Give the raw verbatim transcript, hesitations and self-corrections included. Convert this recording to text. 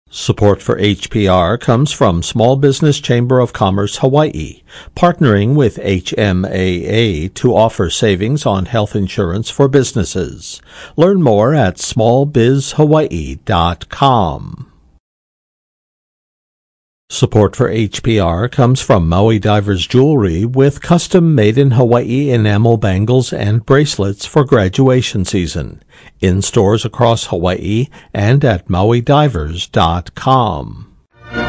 Support for H P R comes from Small Business Chamber of Commerce Hawaii, partnering with H M A A to offer savings on health insurance for businesses. Learn more at small biz hawaii dot com. Support for H P R comes from Maui Divers Jewelry with custom made-in-Hawaii enamel bangles and bracelets for graduation season, in stores across Hawaii and at maui divers dot com.